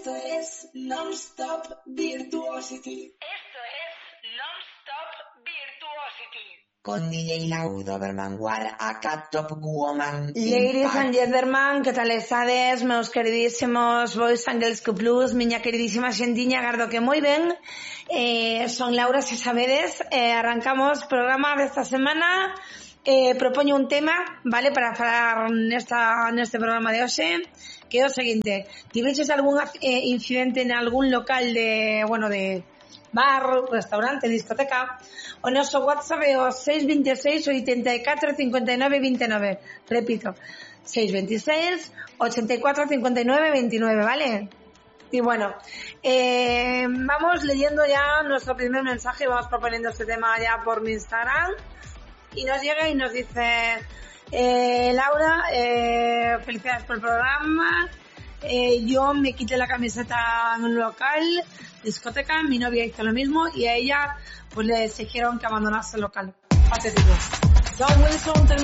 Esto es Non-Stop Virtuosity. Con DJ Lau Doberman War, acá Top Woman. Ladies and gentlemen, ¿qué tal estades, meus queridísimos Boys and Girls Q+, miña queridísima xentiña, gardo que moi ben. Son Laura, se sabedes, arrancamos programa desta semana. Propoño un tema, vale, para falar neste programa de hoxe, que é o seguinte: tiveches algún incidente en algún local de bar, restaurante, discoteca? O noso WhatsApp é o 626 84 59 29. Repito, 626 84 59 29, ¿vale? Y bueno, vamos leyendo ya nuestro primer mensaje. Vamos proponiendo este tema ya por mi Instagram. Y nos llega y nos dice: Laura, felicidades por el programa. Yo me quité la camiseta en un local, discoteca, mi novia hizo lo mismo y a ella pues le exigieron que abandonase el local. Patético. John Wilson